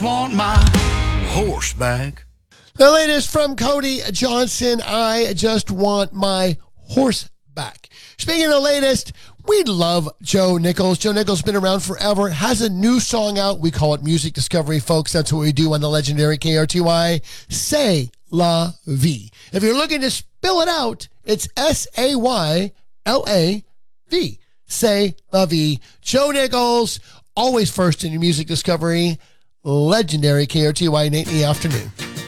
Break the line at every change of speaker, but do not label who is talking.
want my horse back.
The latest from Cody Johnson, I just want my horse back. Speaking of the latest, we love Joe Nichols. Joe Nichols has been around forever, has a new song out. We call it Music Discovery, folks. That's what we do on the legendary KRTY. C'est la vie. If you're looking to spell it out, it's SAYLAV. C'est la vie. Joe Nichols, always first in your music discovery. Legendary KRTY, Nate in the afternoon.